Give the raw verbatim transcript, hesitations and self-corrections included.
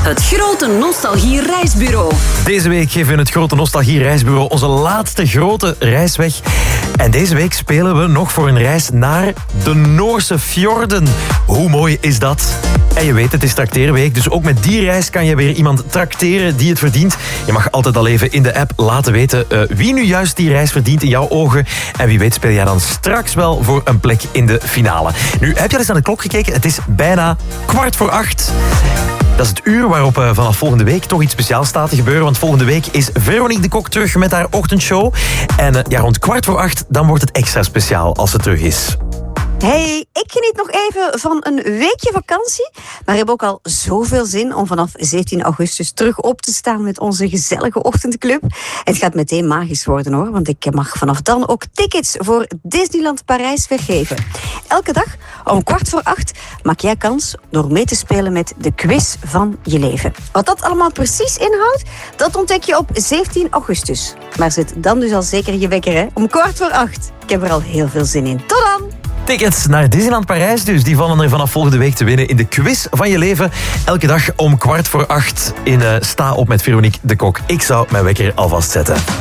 Het grote Nostalgie Reisbureau. Deze week geven we in het grote Nostalgie Reisbureau onze laatste grote reis weg. En deze week spelen we nog voor een reis naar de Noorse fjorden. Hoe mooi is dat? En je weet, het is trakteerweek, dus ook met die reis kan je weer iemand trakteren die het verdient. Je mag altijd al even in de app laten weten uh, wie nu juist die reis verdient in jouw ogen. En wie weet speel jij dan straks wel voor een plek in de finale. Nu, heb je al eens naar de klok gekeken? Het is bijna kwart voor acht. Dat is het uur waarop uh, vanaf volgende week toch iets speciaals staat te gebeuren. Want volgende week is Veronique de Kok terug met haar ochtendshow. En uh, ja, rond kwart voor acht, dan wordt het extra speciaal als ze terug is. Hey, ik geniet nog even van een weekje vakantie. Maar heb ook al zoveel zin om vanaf zeventien augustus terug op te staan met onze gezellige ochtendclub. Het gaat meteen magisch worden hoor, want ik mag vanaf dan ook tickets voor Disneyland Parijs weggeven. Elke dag om kwart voor acht maak jij kans door mee te spelen met de quiz van je leven. Wat dat allemaal precies inhoudt, dat ontdek je op zeventien augustus. Maar zet dan dus al zeker je wekker hè, om kwart voor acht. Ik heb er al heel veel zin in. Tot dan! Tickets naar Disneyland Parijs dus, die vallen er vanaf volgende week te winnen in de quiz van je leven. Elke dag om kwart voor acht in uh, Sta op met Veronique de Kok. Ik zou mijn wekker alvast zetten.